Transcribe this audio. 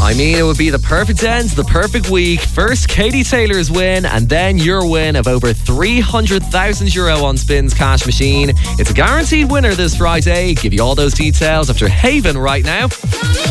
I mean, it would be the perfect end to the perfect week. First, Katie Taylor's win, and then your win of over €300,000 on Spins Cash Machine. It's a guaranteed winner this Friday. Give you all those details after Haven right now.